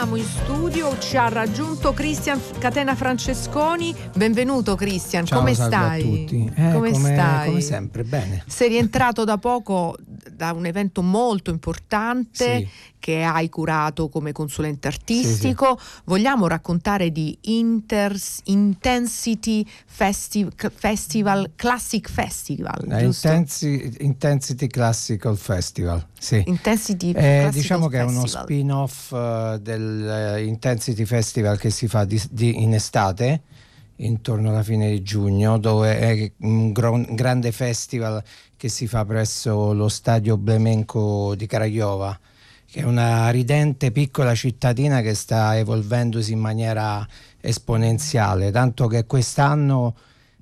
abbiamo in studio, ci ha raggiunto Cristian Catena Francesconi. Benvenuto Cristian, ciao, come salve stai? A tutti. Come stai? Come sempre, bene. Sei rientrato da poco da un evento molto importante, sì, che hai curato come consulente artistico. Sì. Vogliamo raccontare di Intensity Festival, Classic Festival, giusto? Intensity Classical Festival, sì. Intensity Classical diciamo che Festival. È uno spin-off del Intensity Festival che si fa in estate, intorno alla fine di giugno, dove è un grande festival che si fa presso lo Stadio Blemenko di Craiova, che è una ridente piccola cittadina che sta evolvendosi in maniera esponenziale, tanto che quest'anno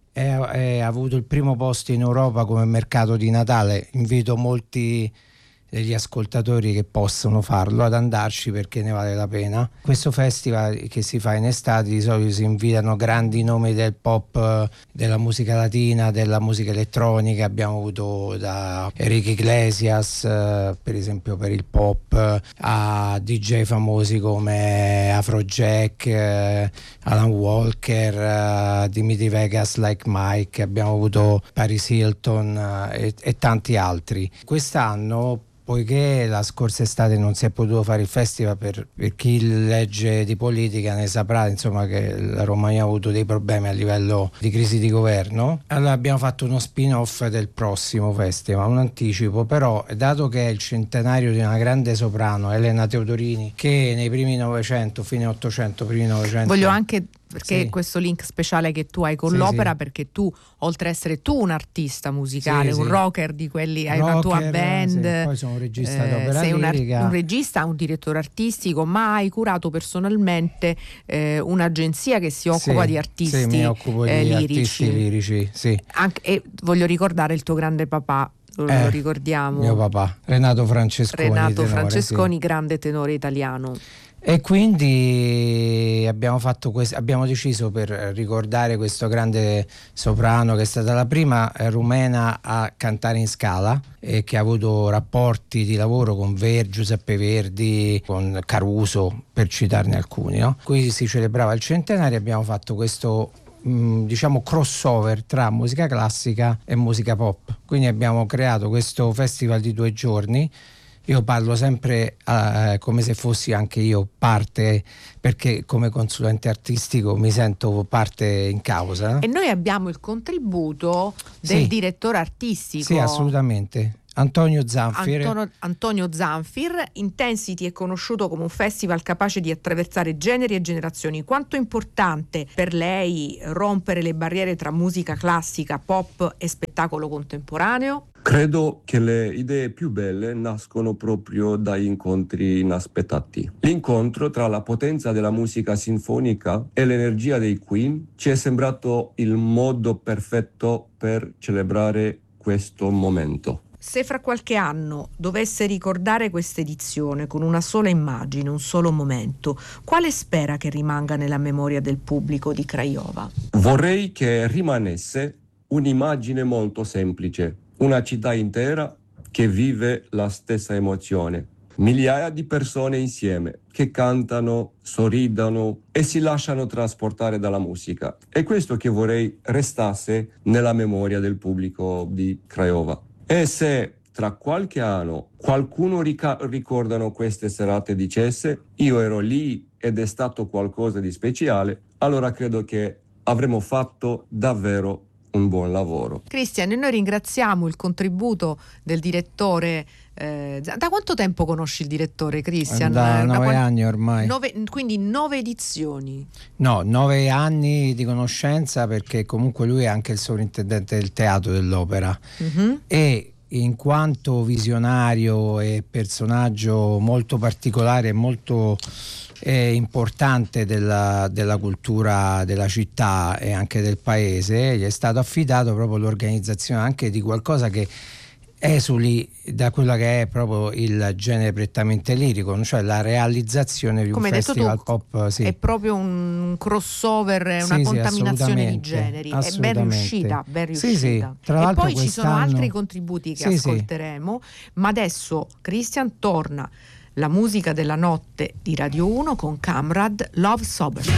ha avuto il primo posto in Europa come mercato di Natale. Invito molti degli ascoltatori che possono farlo ad andarci, perché ne vale la pena. Questo festival che si fa in estate, di solito si invitano grandi nomi del pop, della musica latina, della musica elettronica. Abbiamo avuto da Enrique Iglesias, per esempio, per il pop, a DJ famosi come Afrojack, Alan Walker, Dimitri Vegas, Like Mike. Abbiamo avuto Paris Hilton e tanti altri. Quest'anno, poiché la scorsa estate non si è potuto fare il festival, per chi legge di politica ne saprà, insomma, che la Romagna ha avuto dei problemi a livello di crisi di governo, allora abbiamo fatto uno spin-off del prossimo festival, un anticipo. Però, dato che è il centenario di una grande soprano, Elena Teodorini, che nei primi Novecento, fine Ottocento, primi Novecento... Voglio anche, perché sì, questo link speciale che tu hai con sì, l'opera, sì, perché tu, oltre a essere tu un artista musicale, sì, un sì, rocker di quelli, hai una tua band, sì, poi sono un regista d'opera sei lirica, un regista, un direttore artistico, ma hai curato personalmente un'agenzia che si occupa di artisti, sì, mi occupo di lirici. artisti lirici, sì. E voglio ricordare il tuo grande papà, lo ricordiamo, mio papà, Renato Francesconi, Francesconi, sì, grande tenore italiano. E quindi abbiamo deciso, per ricordare questo grande soprano, che è stata la prima rumena a cantare in Scala e che ha avuto rapporti di lavoro con Giuseppe Verdi, con Caruso, per citarne alcuni, no? Qui si celebrava il centenario, abbiamo fatto questo diciamo crossover tra musica classica e musica pop. Quindi abbiamo creato questo festival di 2 giorni. Io parlo sempre come se fossi anche io parte, perché come consulente artistico mi sento parte in causa. E noi abbiamo il contributo del direttore artistico. Sì, assolutamente. Antonio Zanfir. Antonio Zanfir. Intensity è conosciuto come un festival capace di attraversare generi e generazioni. Quanto è importante per lei rompere le barriere tra musica classica, pop e spettacolo contemporaneo? Credo che le idee più belle nascono proprio dagli incontri inaspettati. L'incontro tra la potenza della musica sinfonica e l'energia dei Queen ci è sembrato il modo perfetto per celebrare questo momento. Se fra qualche anno dovesse ricordare questa edizione con una sola immagine, un solo momento, quale spera che rimanga nella memoria del pubblico di Craiova? Vorrei che rimanesse un'immagine molto semplice, una città intera che vive la stessa emozione. Migliaia di persone insieme che cantano, sorridono e si lasciano trasportare dalla musica. È questo che vorrei restasse nella memoria del pubblico di Craiova. E se tra qualche anno qualcuno ricordano queste serate dicesse io ero lì ed è stato qualcosa di speciale, allora credo che avremo fatto davvero un buon lavoro. Cristian, noi ringraziamo il contributo del direttore. Da quanto tempo conosci il direttore, Cristian? Da 9 anni ormai. Quindi 9 edizioni. No, 9 anni di conoscenza, perché comunque lui è anche il sovrintendente del teatro dell'opera. E in quanto visionario e personaggio molto particolare e molto importante della cultura della città e anche del paese, gli è stato affidato proprio l'organizzazione anche di qualcosa che esuli da quello che è proprio il genere prettamente lirico, cioè la realizzazione di un festival pop. Sì. È proprio un crossover, una contaminazione di generi. È ben riuscita, ben riuscita. Sì. Tra e l'altro poi ci sono altri contributi che ascolteremo, ma adesso Cristian torna la musica della notte di Radio 1 con Kamrad, Love Sober.